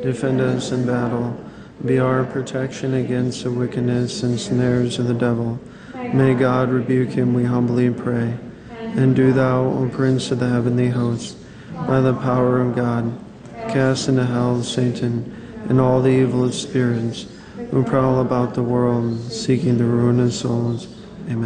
Defend us in battle. Be our protection against the wickedness and snares of the devil. May God rebuke him, we humbly pray. And do thou, O Prince of the heavenly hosts, by the power of God, cast into hell Satan and all the evil spirits who prowl about the world, seeking the ruin of souls.